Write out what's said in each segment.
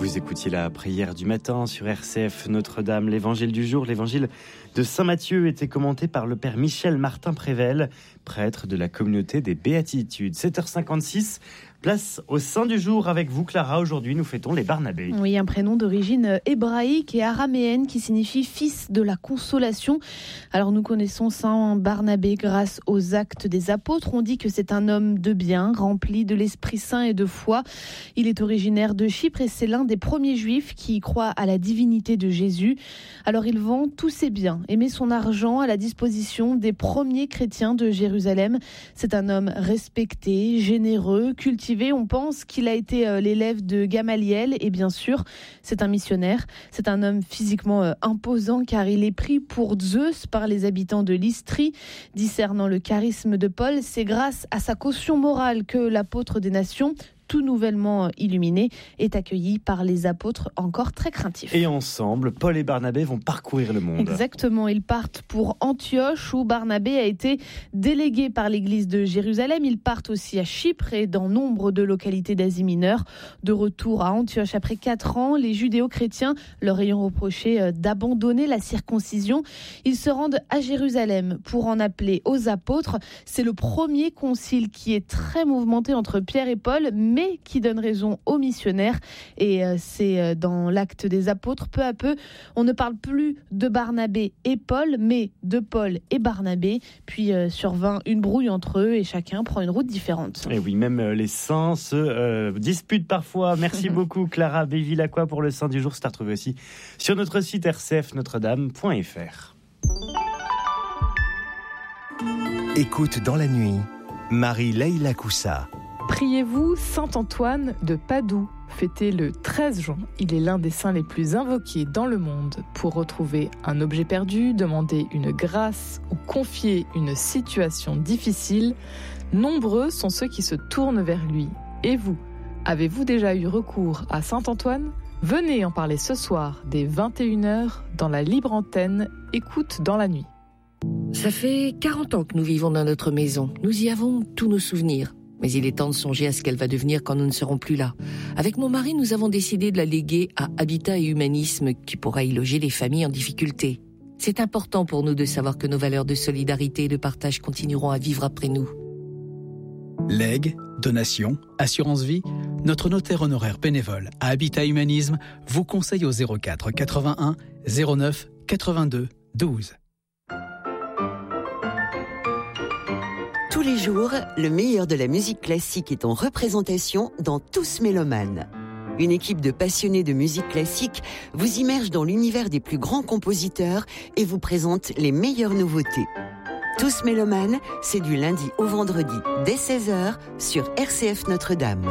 Vous écoutiez la prière du matin sur RCF Notre-Dame. L'évangile du jour, l'évangile de Saint Matthieu, était commenté par le père Michel Martin Prével, prêtre de la communauté des Béatitudes. 7h56, place au Saint du jour avec vous, Clara. Aujourd'hui, nous fêtons les Barnabés. Oui, un prénom d'origine hébraïque et araméenne qui signifie fils de la consolation. Alors, nous connaissons Saint Barnabé grâce aux actes des apôtres. On dit que c'est un homme de bien, rempli de l'Esprit Saint et de foi. Il est originaire de Chypre et c'est l'un des premiers juifs qui croient à la divinité de Jésus. Alors, il vend tous ses biens et met son argent à la disposition des premiers chrétiens de Jérusalem. C'est un homme respecté, généreux, cultivé. On pense qu'il a été l'élève de Gamaliel et bien sûr, c'est un missionnaire. C'est un homme physiquement imposant car il est pris pour Zeus par les habitants de l'Istrie. Discernant le charisme de Paul, c'est grâce à sa caution morale que l'apôtre des nations, tout nouvellement illuminé, est accueilli par les apôtres encore très craintifs. Et ensemble, Paul et Barnabé vont parcourir le monde. Exactement, ils partent pour Antioche où Barnabé a été délégué par l'église de Jérusalem. Ils partent aussi à Chypre et dans nombre de localités d'Asie mineure. De retour à Antioche après 4 ans, les judéo-chrétiens leur ayant reproché d'abandonner la circoncision, ils se rendent à Jérusalem pour en appeler aux apôtres. C'est le premier concile qui est très mouvementé entre Pierre et Paul, mais qui donne raison aux missionnaires. Et c'est dans l'acte des apôtres, peu à peu, on ne parle plus de Barnabé et Paul, mais de Paul et Barnabé. Puis survint une brouille entre eux et chacun prend une route différente. Et oui, même les saints se disputent parfois. Merci beaucoup Clara Béville-Lacroix pour le Saint du jour. C'est à retrouver aussi sur notre site rcfnotredame.fr. Écoute dans la nuit, Marie-Leïla Coussa. Priez-vous Saint-Antoine de Padoue, fêté le 13 juin. Il est l'un des saints les plus invoqués dans le monde pour retrouver un objet perdu, demander une grâce ou confier une situation difficile. Nombreux sont ceux qui se tournent vers lui. Et vous, avez-vous déjà eu recours à Saint-Antoine ? Venez en parler ce soir dès 21h dans la libre antenne Écoute dans la nuit. Ça fait 40 ans que nous vivons dans notre maison. Nous y avons tous nos souvenirs. Mais il est temps de songer à ce qu'elle va devenir quand nous ne serons plus là. Avec mon mari, nous avons décidé de la léguer à Habitat et Humanisme, qui pourra y loger les familles en difficulté. C'est important pour nous de savoir que nos valeurs de solidarité et de partage continueront à vivre après nous. Legs, donations, assurance vie, notre notaire honoraire bénévole à Habitat Humanisme vous conseille au 04 81 09 82 12. Tous les jours, le meilleur de la musique classique est en représentation dans Tous Mélomanes. Une équipe de passionnés de musique classique vous immerge dans l'univers des plus grands compositeurs et vous présente les meilleures nouveautés. Tous Mélomanes, c'est du lundi au vendredi dès 16h sur RCF Notre-Dame.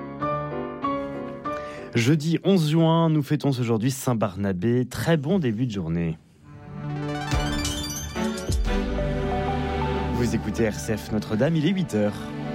Jeudi 11 juin, nous fêtons aujourd'hui Saint-Barnabé. Très bon début de journée. Vous écoutez RCF Notre-Dame, il est 8h.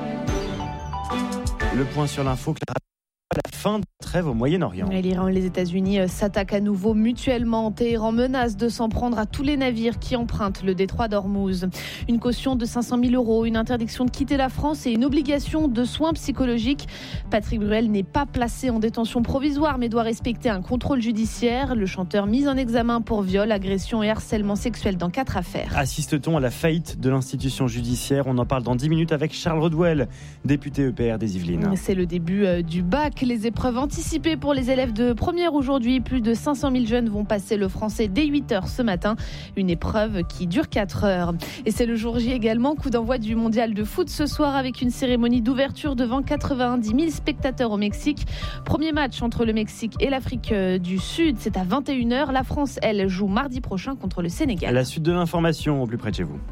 Le point sur l'info, Clara, la fin de la trêve au Moyen-Orient. L'Iran et les États-Unis s'attaquent à nouveau mutuellement. Téhéran menace de s'en prendre à tous les navires qui empruntent le détroit d'Ormuz. Une caution de 500 000 €, une interdiction de quitter la France et une obligation de soins psychologiques. Patrick Bruel n'est pas placé en détention provisoire mais doit respecter un contrôle judiciaire. Le chanteur mis en examen pour viol, agression et harcèlement sexuel dans 4 affaires. Assiste-t-on à la faillite de l'institution judiciaire ? On en parle dans 10 minutes avec Charles Rodwell, député EPR des Yvelines. C'est le début du bac. Les épreuves anticipées pour les élèves de première aujourd'hui. Plus de 500 000 jeunes vont passer le français dès 8h ce matin. Une épreuve qui dure 4 heures. Et c'est le jour J également. Coup d'envoi du mondial de foot ce soir avec une cérémonie d'ouverture devant 90 000 spectateurs au Mexique. Premier match entre le Mexique et l'Afrique du Sud. C'est à 21h. La France, elle, joue mardi prochain contre le Sénégal. À la suite de l'information au plus près de chez vous.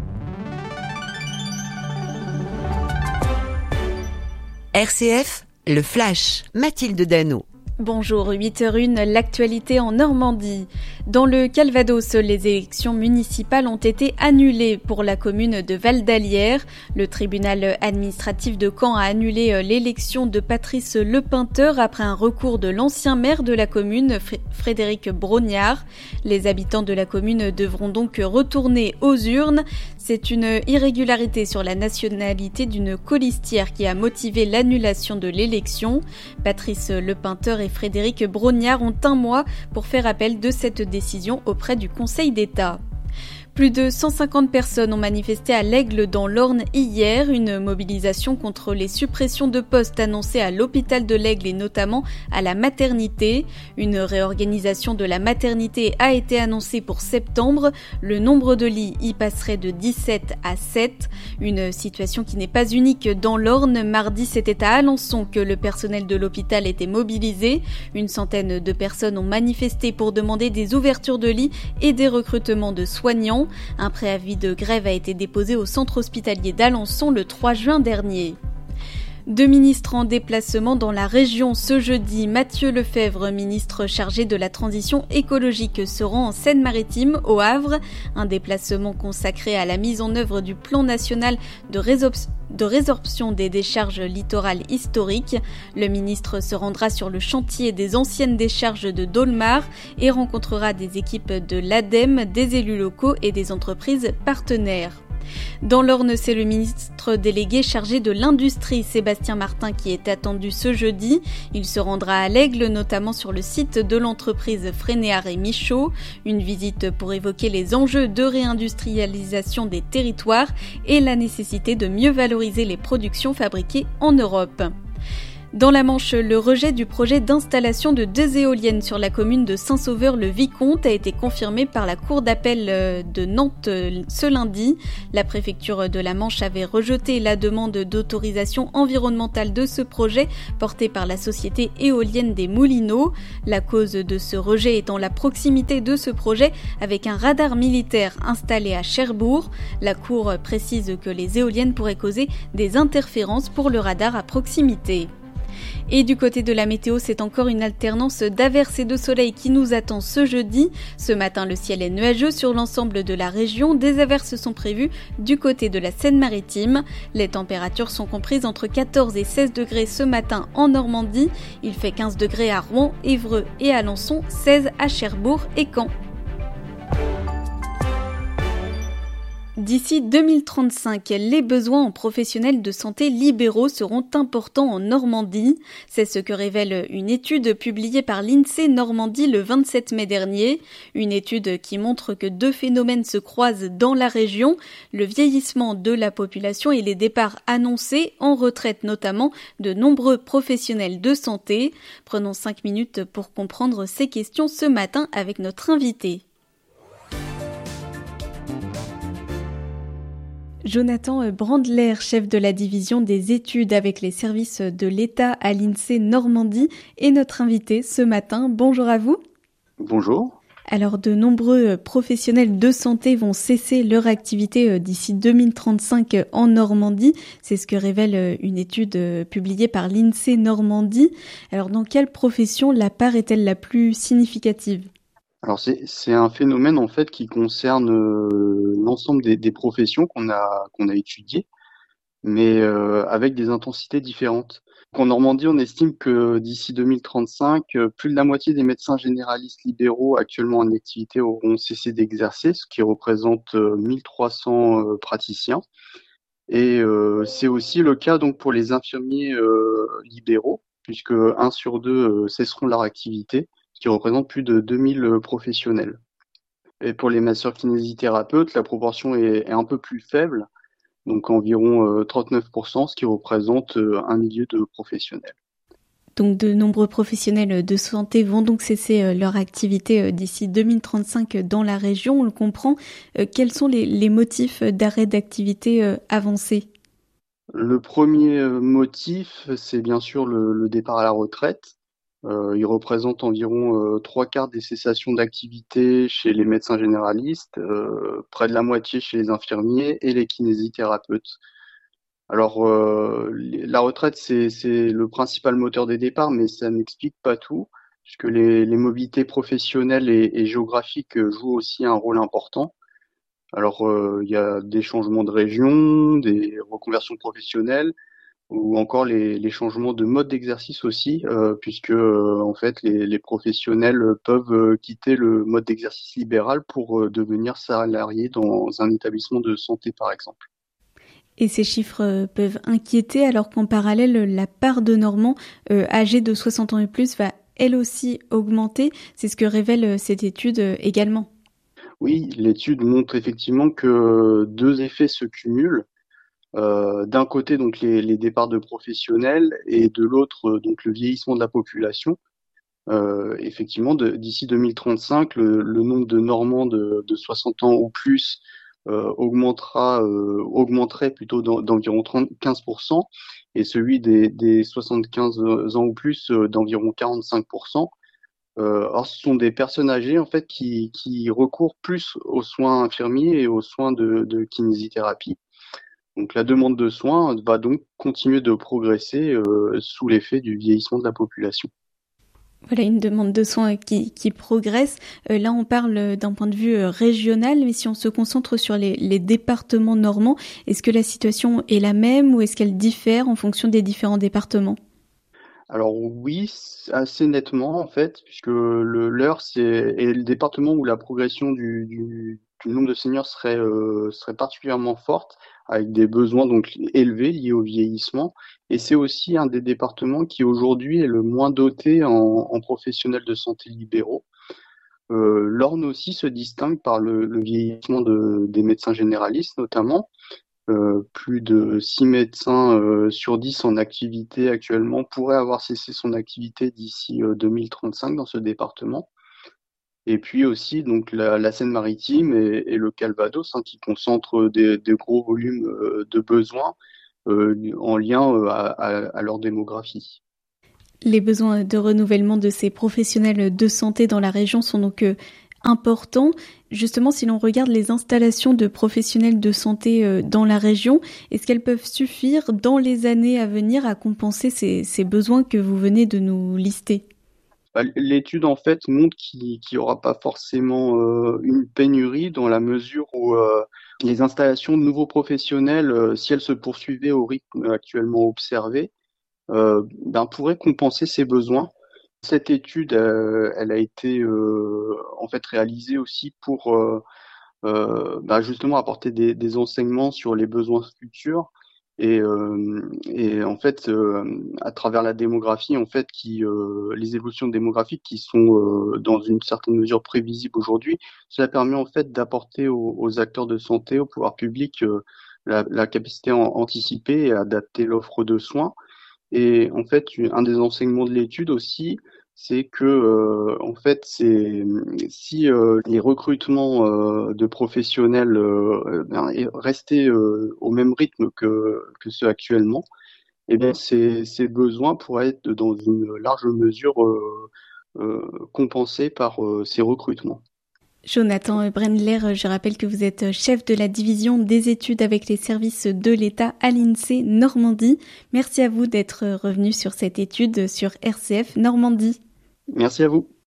RCF, le Flash, Mathilde Dano. Bonjour, 8h01, l'actualité en Normandie. Dans le Calvados, les élections municipales ont été annulées pour la commune de Val-d'Alière. Le tribunal administratif de Caen a annulé l'élection de Patrice Lepeinteur après un recours de l'ancien maire de la commune, Frédéric Brognard. Les habitants de la commune devront donc retourner aux urnes. C'est une irrégularité sur la nationalité d'une colistière qui a motivé l'annulation de l'élection. Patrice Lepeinteur et Frédéric Brognard ont un mois pour faire appel de cette décision auprès du Conseil d'État. Plus de 150 personnes ont manifesté à l'Aigle dans l'Orne hier, une mobilisation contre les suppressions de postes annoncées à l'hôpital de l'Aigle et notamment à la maternité. Une réorganisation de la maternité a été annoncée pour septembre. Le nombre de lits y passerait de 17 à 7. Une situation qui n'est pas unique dans l'Orne. Mardi, c'était à Alençon que le personnel de l'hôpital était mobilisé. Une centaine de personnes ont manifesté pour demander des ouvertures de lits et des recrutements de soignants. Un préavis de grève a été déposé au centre hospitalier d'Alençon le 3 juin dernier. 2 ministres en déplacement dans la région ce jeudi. Mathieu Lefebvre, ministre chargé de la transition écologique, se rend en Seine-Maritime, au Havre. Un déplacement consacré à la mise en œuvre du plan national de résorption des décharges littorales historiques. Le ministre se rendra sur le chantier des anciennes décharges de Dolmar et rencontrera des équipes de l'ADEME, des élus locaux et des entreprises partenaires. Dans l'Orne, c'est le ministre délégué chargé de l'industrie, Sébastien Martin, qui est attendu ce jeudi. Il se rendra à l'Aigle, notamment sur le site de l'entreprise Frénéard et Michaud. Une visite pour évoquer les enjeux de réindustrialisation des territoires et la nécessité de mieux valoriser les productions fabriquées en Europe. Dans la Manche, le rejet du projet d'installation de 2 éoliennes sur la commune de Saint-Sauveur-le-Vicomte a été confirmé par la cour d'appel de Nantes ce lundi. La préfecture de la Manche avait rejeté la demande d'autorisation environnementale de ce projet porté par la société éolienne des Moulineaux. La cause de ce rejet étant la proximité de ce projet avec un radar militaire installé à Cherbourg. La cour précise que les éoliennes pourraient causer des interférences pour le radar à proximité. Et du côté de la météo, c'est encore une alternance d'averses et de soleil qui nous attend ce jeudi. Ce matin, le ciel est nuageux sur l'ensemble de la région. Des averses sont prévues du côté de la Seine-Maritime. Les températures sont comprises entre 14 et 16 degrés ce matin en Normandie. Il fait 15 degrés à Rouen, Évreux et Alençon, 16 à Cherbourg et Caen. D'ici 2035, les besoins en professionnels de santé libéraux seront importants en Normandie. C'est ce que révèle une étude publiée par l'INSEE Normandie le 27 mai dernier. Une étude qui montre que 2 phénomènes se croisent dans la région, le vieillissement de la population et les départs annoncés en retraite notamment de nombreux professionnels de santé. Prenons 5 minutes pour comprendre ces questions ce matin avec notre invité. Jonathan Brandler, chef de la division des études avec les services de l'État à l'INSEE Normandie, est notre invité ce matin. Bonjour à vous. Bonjour. Alors, de nombreux professionnels de santé vont cesser leur activité d'ici 2035 en Normandie. C'est ce que révèle une étude publiée par l'INSEE Normandie. Alors, dans quelle profession la part est-elle la plus significative ? Alors c'est un phénomène en fait qui concerne l'ensemble des professions qu'on a étudiées, mais avec des intensités différentes. En Normandie, on estime que d'ici 2035, plus de la moitié des médecins généralistes libéraux actuellement en activité auront cessé d'exercer, ce qui représente 1300 praticiens. Et c'est aussi le cas donc pour les infirmiers libéraux, puisque 1 sur 2 cesseront leur activité, qui représente plus de 2000 professionnels. Et pour les masseurs-kinésithérapeutes, la proportion est un peu plus faible, donc environ 39%, ce qui représente 1 millier de professionnels. Donc de nombreux professionnels de santé vont donc cesser leur activité d'ici 2035 dans la région, on le comprend. Quels sont les motifs d'arrêt d'activité avancés ? Le premier motif, c'est bien sûr le départ à la retraite. Il représente environ 3/4 des cessations d'activité chez les médecins généralistes, près de la moitié chez les infirmiers et les kinésithérapeutes. Alors, la retraite, c'est le principal moteur des départs, mais ça n'explique pas tout, puisque les mobilités professionnelles et géographiques jouent aussi un rôle important. Alors, il y a des changements de région, des reconversions professionnelles, ou encore les changements de mode d'exercice aussi, puisque en fait les professionnels peuvent quitter le mode d'exercice libéral pour devenir salariés dans un établissement de santé par exemple. Et ces chiffres peuvent inquiéter alors qu'en parallèle, la part de Normands âgés de 60 ans et plus va elle aussi augmenter. C'est ce que révèle cette étude également. Oui, l'étude montre effectivement que deux effets se cumulent. D'un côté, donc les départs de professionnels et de l'autre, donc le vieillissement de la population. Effectivement, d'ici 2035, le nombre de Normands de 60 ans ou plus augmenterait plutôt d'environ 15%, et celui des 75 ans ou plus d'environ 45%. Or, ce sont des personnes âgées en fait qui recourent plus aux soins infirmiers et aux soins de kinésithérapie. Donc la demande de soins va donc continuer de progresser sous l'effet du vieillissement de la population. Voilà, une demande de soins qui progresse. Là, on parle d'un point de vue régional, mais si on se concentre sur les départements normands, est-ce que la situation est la même ou est-ce qu'elle diffère en fonction des différents départements ? Alors oui, assez nettement en fait, puisque l'Eure est le département où la progression du nombre de seniors serait particulièrement forte, avec des besoins donc élevés liés au vieillissement. Et c'est aussi un des départements qui aujourd'hui est le moins doté en professionnels de santé libéraux. L'Orne aussi se distingue par le vieillissement des médecins généralistes notamment. Plus de 6 médecins sur 10 en activité actuellement pourraient avoir cessé son activité d'ici 2035 dans ce département. Et puis aussi donc la Seine-Maritime et le Calvados qui concentrent des gros volumes de besoins en lien à leur démographie. Les besoins de renouvellement de ces professionnels de santé dans la région sont donc importants. Justement, si l'on regarde les installations de professionnels de santé dans la région, est-ce qu'elles peuvent suffire dans les années à venir à compenser ces besoins que vous venez de nous lister ? L'étude en fait montre qu'il n'y aura pas forcément une pénurie dans la mesure où les installations de nouveaux professionnels, si elles se poursuivaient au rythme actuellement observé, pourraient compenser ces besoins. Cette étude, elle a été en fait réalisée aussi pour justement apporter des enseignements sur les besoins futurs et en fait à travers la démographie en fait les évolutions démographiques qui sont dans une certaine mesure prévisibles aujourd'hui, cela permet en fait d'apporter aux acteurs de santé, au pouvoir public la capacité à anticiper et à adapter l'offre de soins. Et en fait, un des enseignements de l'étude aussi, c'est que en fait, si les recrutements de professionnels restaient au même rythme que ceux actuellement, eh bien ces besoins pourraient être dans une large mesure compensés par ces recrutements. Jonathan Brendler, je rappelle que vous êtes chef de la division des études avec les services de l'État à l'INSEE Normandie. Merci à vous d'être revenu sur cette étude sur RCF Normandie. Merci à vous.